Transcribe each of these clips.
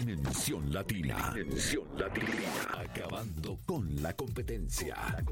Dimensión Latina. Acabando con la competencia.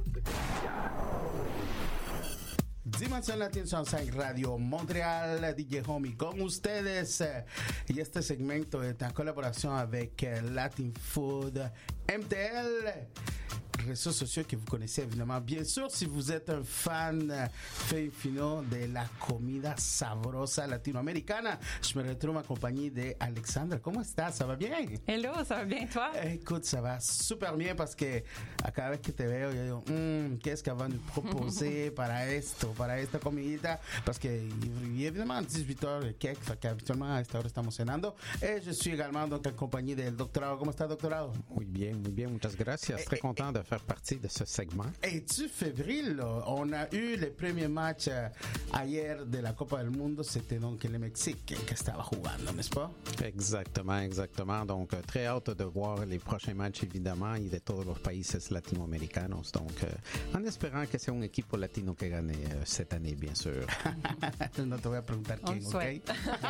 Dimensión Latina son 5 Radio Montréal, DJ Homie con ustedes. Y este segmento est en collaboration avec Latin Food MTL. Réseaux sociaux que vous connaissez évidemment. Bien sûr, si vous êtes un fan fin fino de la comida sabrosa latinoamericana, je me retrouve en compagnie d'Alexandra. Comment estás? Ça va bien? Hello, ça va bien, toi? Écoute, ça va super bien parce que a cada vez que te veo, yo digo, qu'est-ce qu'elle va nous proposer para esta comidita? Parce que, évidemment, 18h et quelques, fait qu'habituellement, à cette heure, estamos cenando. Et je suis également donc en compagnie del doctorado. ¿Cómo está, doctorado? Muy bien, muchas gracias. Très content de faire partie de ce segment. Es-tu fébrile? On a eu le premier match ayer de la Copa del Mundo. C'était donc le Mexique que estaba jugando, n'est-ce pas? Exactement. Donc, très hâte de voir les prochains matchs, évidemment, y de todos los países latinoamericanos. Donc, en espérant que sea un equipo latino que gane cette année, bien sûr. No te voy a preguntar quién, ¿ok?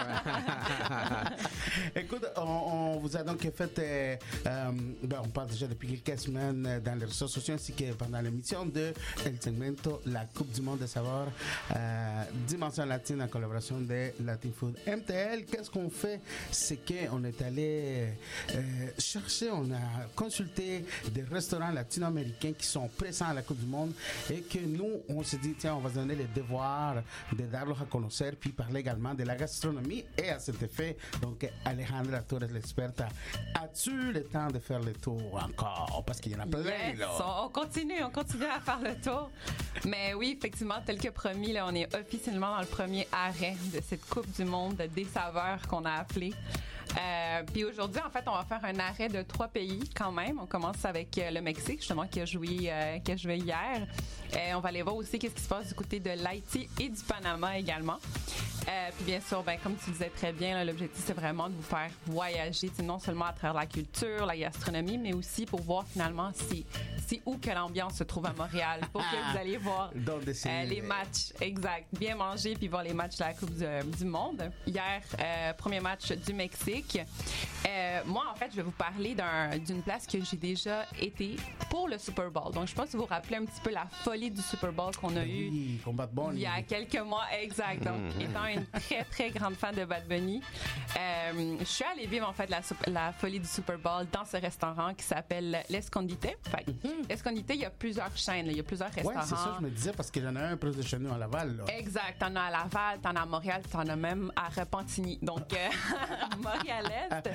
Écoute, on vous a donc fait, on parle déjà depuis quelques semaines dans les réseaux sociaux ainsi que pendant l'émission de El Segmento La Coupe du Monde de Sabor, Dimension Latine en collaboration de Latin Food MTL. Qu'est-ce qu'on fait? C'est qu'on est allé chercher, on a consulté des restaurants latino-américains qui sont présents à la Coupe du Monde et que nous, on s'est dit, tiens, on va se donner le devoir de darlos a conocer puis parler également de la gastronomie. Et à cet effet, donc, Alejandra, tu eres l'experta. As-tu le temps de faire le tour encore? Parce qu'il y en a plein, yes, là. On continue à faire le tour. Mais oui, effectivement, tel que promis, là, on est officiellement dans le premier arrêt de cette Coupe du Monde des saveurs qu'on a appelée. Puis aujourd'hui, en fait, on va faire un arrêt de 3 pays quand même. On commence avec le Mexique, justement, qui a joué hier. On va aller voir aussi qu'est-ce qui se passe du côté de l'Haïti et du Panama également. Puis bien sûr, comme tu disais très bien, là, l'objectif, c'est vraiment de vous faire voyager, non seulement à travers la culture, la gastronomie, mais aussi pour voir finalement c'est où que l'ambiance se trouve à Montréal, pour que vous allez voir les matchs. Exact. Bien manger puis voir les matchs de la Coupe du Monde. Hier, premier match du Mexique. Moi, en fait, je vais vous parler d'une place que j'ai déjà été pour le Super Bowl. Donc, je pense que vous vous rappelez un petit peu la folie du Super Bowl qu'on a eu il y a quelques mois. Exact. Donc, étant une très, très grande fan de Bad Bunny, je suis allée vivre, en fait, la folie du Super Bowl dans ce restaurant qui s'appelle L'Escondite. L'Escondite, il y a plusieurs chaînes, il y a plusieurs restaurants. Oui, c'est ça, je me disais, parce qu'il y en a un plus de chez nous à Laval. Là. Exact. T'en as à Laval, t'en as à Montréal, t'en as même à Repentigny. Donc, Montréal-Est.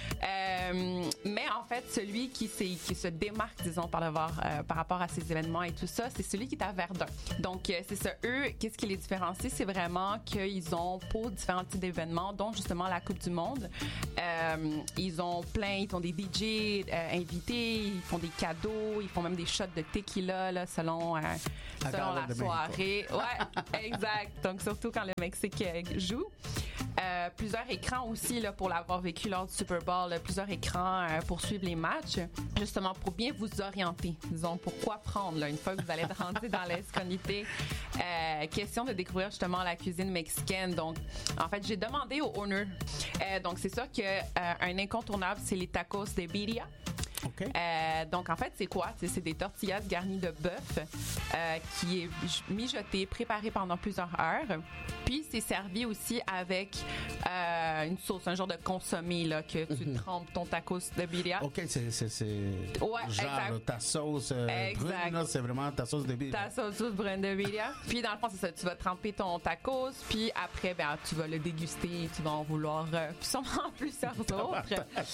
Mais en fait, celui qui se démarque, disons, par rapport à ces événements et tout ça, c'est celui qui est à Verdun. Donc, c'est ça. Eux, qu'est-ce qui les différencie? C'est vraiment qu'ils ont, pour différents types d'événements, dont justement la Coupe du Monde, ils font des DJ invités, ils font des cadeaux, ils font même des shots de tequila, là, selon la soirée. Ouais, exact. Donc, surtout quand le Mexique joue. Plusieurs écrans aussi là, pour l'avoir vécu lors du Super Bowl, plusieurs écrans pour suivre les matchs, justement pour bien vous orienter, disons, pourquoi prendre là, une fois que vous allez être rendu dans l'Escondite. Question de découvrir justement la cuisine mexicaine. Donc, en fait, j'ai demandé au owner. Donc, c'est sûr qu'un incontournable, c'est les tacos de birria. Okay. Donc, en fait, c'est quoi? C'est des tortillas garnies de bœuf qui est mijoté, préparé pendant plusieurs heures. Puis, c'est servi aussi avec une sauce, un genre de consommé là, que tu trempes ton tacos de birria. OK, c'est ouais, genre ta sauce brune, là, c'est vraiment ta sauce de birria. Ta sauce brune de birria. Puis, dans le fond, c'est ça. Tu vas tremper ton tacos, puis après, tu vas le déguster. Tu vas en vouloir sûrement plusieurs autres.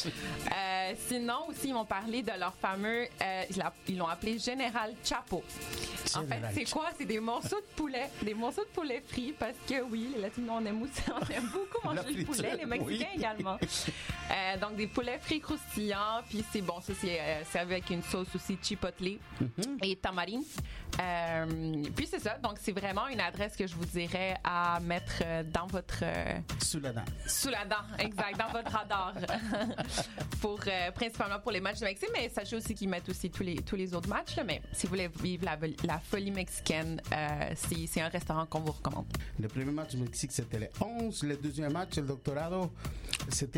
Sinon, aussi, ils m'ont parlé de leur fameux, ils l'ont appelé Général Chapo. En fait, c'est quoi? C'est des morceaux de poulet frits, parce que oui, les Latinos, on aime beaucoup manger le poulet, les Mexicains également. Donc, des poulets frits croustillants, puis c'est bon, ça, c'est servi avec une sauce aussi chipotle et tamarine. Puis c'est ça, donc c'est vraiment une adresse que je vous dirais à mettre dans votre... Sous la dent, exact, dans votre radar. Principalement pour les matchs du Mexique. complexé, mais sachez aussi qu'ils mettent aussi tous les autres matchs. Là, mais si vous voulez vivre la folie mexicaine, c'est un restaurant qu'on vous recommande. Le premier match du Mexique, c'était le 11. Le deuxième match, le Doctorado, c'est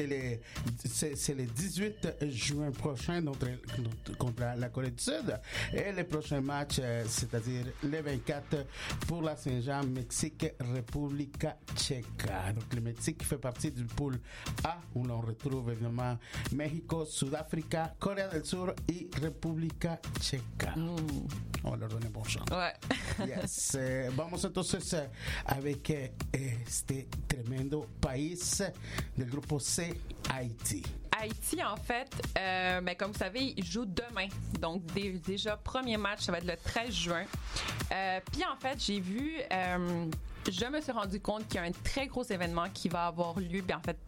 le 18 juin prochain contre la Corée du Sud. Et le prochain match, c'est-à-dire le 24 pour la Saint-Jean, Mexique, République tchèque. Donc le Mexique fait partie du pool A, où l'on retrouve évidemment Mexico, Sudafrica, Corée del Sur et République tchèque. On va leur donner bon chance. Ouais. Yes. Vamos entonces avec este tremendo país del grupo C, Haïti. Haïti, en fait, comme vous savez, il joue demain. Donc, déjà, premier match, ça va être le 13 juin. Puis, en fait, j'ai vu... je me suis rendu compte qu'il y a un très gros événement qui va avoir lieu,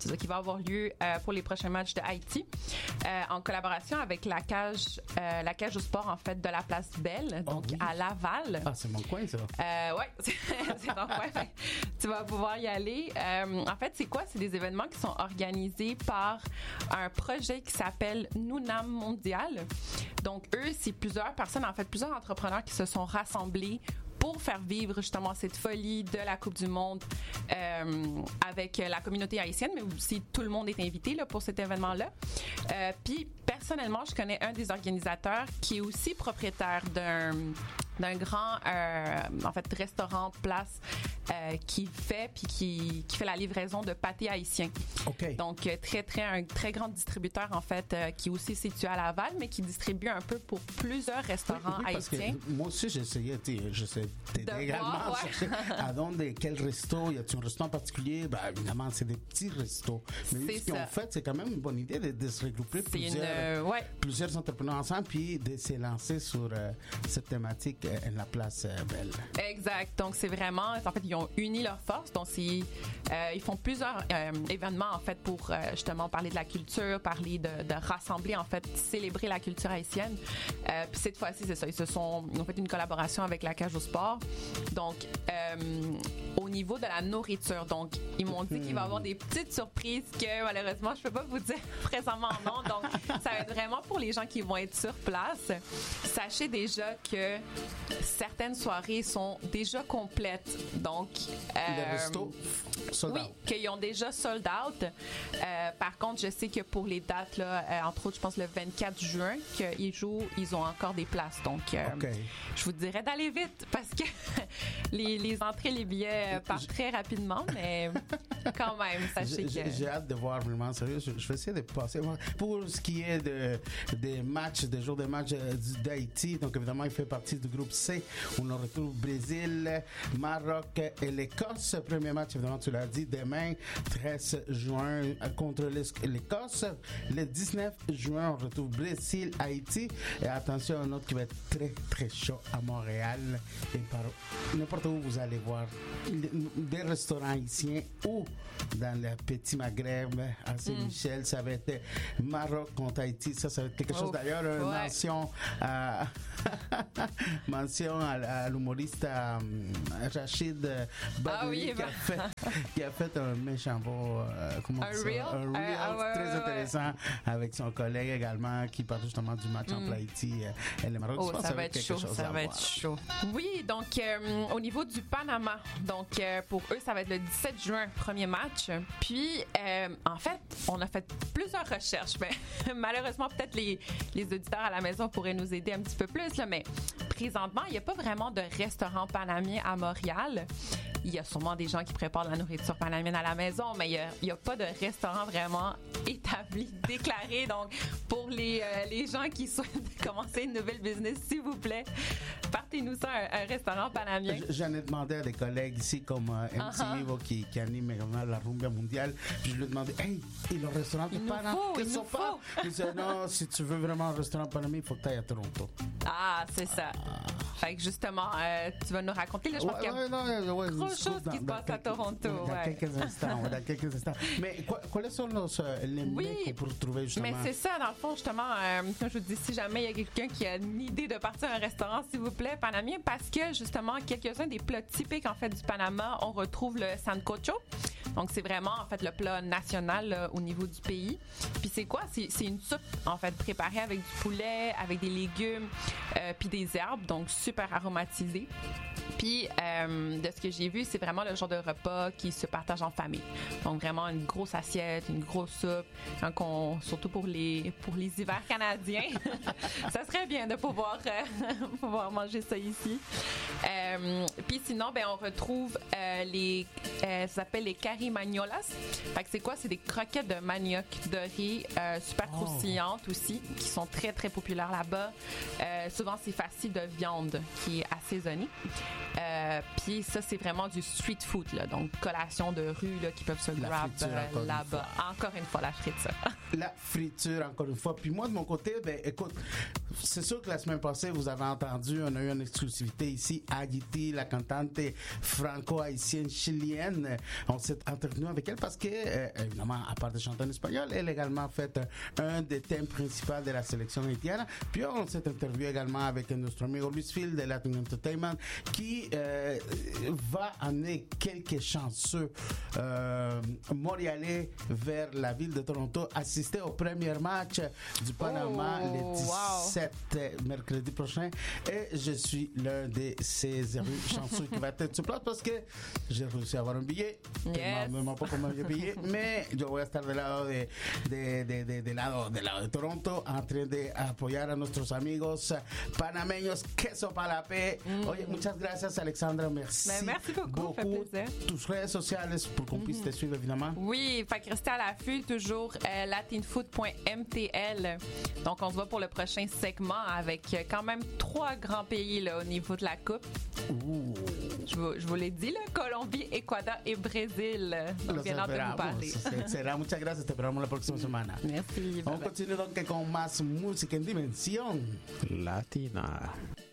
pour les prochains matchs de Haïti, en collaboration avec la cage au sport, en fait, de la Place Belle, donc oui. À Laval. Ah, c'est mon coin, ça. Ouais, c'est ton coin. Tu vas pouvoir y aller. En fait, c'est quoi? C'est des événements qui sont organisés par un projet qui s'appelle Nunam Mondial. Donc, eux, c'est plusieurs personnes, en fait, plusieurs entrepreneurs qui se sont rassemblés pour faire vivre justement cette folie de la Coupe du Monde avec la communauté haïtienne, mais aussi tout le monde est invité là, pour cet événement-là. Puis, personnellement, je connais un des organisateurs qui est aussi propriétaire d'un grand restaurant place qui fait la livraison de pâtés haïtiens. Okay. Donc un très grand distributeur en fait qui est aussi situé à Laval mais qui distribue un peu pour plusieurs restaurants haïtiens. Parce que moi aussi j'essayais également chercher quel resto, y a-t-il un resto en particulier? Ben évidemment c'est des petits restos. Mais ce qu'ils ont fait, c'est quand même une bonne idée de se regrouper plusieurs entrepreneurs ensemble puis de se lancer sur cette thématique la Place Belle. Exact. Donc, c'est vraiment... En fait, ils ont uni leurs forces. Donc, ils font plusieurs événements, en fait, pour justement parler de la culture, parler de rassembler, en fait, célébrer la culture haïtienne. Puis cette fois-ci, c'est ça. Ils ont fait une collaboration avec la cage au sport. Donc, au niveau de la nourriture, donc, ils m'ont dit qu'il va y avoir des petites surprises que, malheureusement, je peux pas vous dire présentement non. Donc, ça va être vraiment pour les gens qui vont être sur place. Sachez déjà que certaines soirées sont déjà complètes. Donc, les restos sold out. Oui, qu'ils ont déjà sold out. Par contre, je sais que pour les dates, là, entre autres, je pense le 24 juin, ils ont encore des places. Donc, je vous dirais d'aller vite parce que les entrées, les billets partent très rapidement, mais quand même, sachez que... J'ai hâte de voir vraiment, sérieux. Je vais essayer de passer. Pour ce qui est des jours de match d'Haïti, donc évidemment, il fait partie du groupe C où on retrouve Brésil, Maroc et l'Écosse. Premier match, évidemment, tu l'as dit, demain, 13 juin contre l'Écosse. Le 19 juin, on retrouve Brésil, Haïti. Et attention, un autre qui va être très, très chaud à Montréal. Et n'importe où vous allez voir des restaurants haïtiens ou dans le petit Maghreb à Saint-Michel, ça va être Maroc contre Haïti. Ça va être quelque chose d'ailleurs, une mention à l'humoriste Rachid Badouri qui a fait un méchant beau très intéressant avec son collègue également qui parle justement du match entre Haïti et le Maroc. Ça va être chaud, ça va être chaud. Oui, donc au niveau du Panama, donc pour eux, ça va être le 17 juin, premier match. Puis, en fait, on a fait plusieurs recherches, mais malheureusement, peut-être les auditeurs à la maison pourraient nous aider un petit peu plus, là, mais présentement, il n'y a pas vraiment de restaurant panamien à Montréal. Il y a sûrement des gens qui préparent la nourriture panamienne à la maison, mais il n'y a pas de restaurant vraiment établi, déclaré. Donc, pour les gens qui souhaitent commencer une nouvelle business, s'il vous plaît, partez-nous ça, un restaurant panamien. J'en ai demandé à des collègues ici comme MC Evo qui anime la rumba mondiale. Puis je lui ai demandé, hey, et le restaurant panamien, il disait, non, si tu veux vraiment un restaurant panamien, il faut que tu ailles à Toronto. Ah, c'est ça. Fait que justement, tu vas nous raconter, là, je pense qu'il y a choses qui se passent à Toronto. Dans quelques instants. Mais quels sont les mecs qu'on peut retrouver justement? Mais c'est ça, dans le fond, justement, comme je vous dis, si jamais il y a quelqu'un qui a une idée de partir à un restaurant, s'il vous plaît, panamien, parce que justement, quelques-uns des plats typiques en fait du Panama, on retrouve le sancocho. Donc, c'est vraiment, en fait, le plat national là, au niveau du pays. Puis c'est quoi? C'est une soupe, en fait, préparée avec du poulet, avec des légumes, puis des herbes, donc super aromatisée. Puis, de ce que j'ai vu, c'est vraiment le genre de repas qui se partage en famille. Donc, vraiment une grosse assiette, une grosse soupe, surtout pour les hivers canadiens. Ça serait bien de pouvoir manger ça ici. Puis sinon, ben, on retrouve ça s'appelle les carimaniolas. Fait que c'est quoi? C'est des croquettes de manioc doré, super croustillantes aussi, qui sont très, très populaires là-bas. Souvent, c'est facile de viande qui est assaisonnée. Puis ça, c'est vraiment du street food, là, donc collation de rue là, qui peuvent se grab là-bas. Encore une fois, la friture. La friture, encore une fois. Puis moi, de mon côté, ben, écoute, c'est sûr que la semaine passée, vous avez entendu, on a eu une exclusivité ici, Agiti, la cantante franco-haïtienne chilienne. On s'est entretenu avec elle parce que, évidemment, à part de chanter en espagnol, elle a également fait un des thèmes principaux de la sélection haïtienne. Puis on s'est interviewé également avec notre amigo Luis Phil de Latin Entertainment qui va amener quelques chanceux montréalais vers la ville de Toronto assister au premier match du Panama le 17 mercredi prochain. Et je suis l'un de ces chanceux qui va être sur place parce que j'ai réussi à avoir un billet. Yes. No me puedo comer el billet, mais yo voy a estar del lado del lado de Toronto en train de apoyar a nuestros amigos panameños. Queso Palapé. Oye, muchas gracias Alexandra, merci. Merci beaucoup, ça fait plaisir. Tus redes sociales pour qu'on puisse te suivre évidemment. Oui, fait que restez à l'affût, toujours latinfood.mtl. Donc on se voit pour le prochain segment avec quand même 3 grands pays là, au niveau de la Coupe. Je vous l'ai dit, là, Colombie, Équateur et Brésil. Donc, bien hâte de vous parler. Será, muchas gracias, te esperamos la próxima semana. Merci. On continue donc con más música en dimensión latina.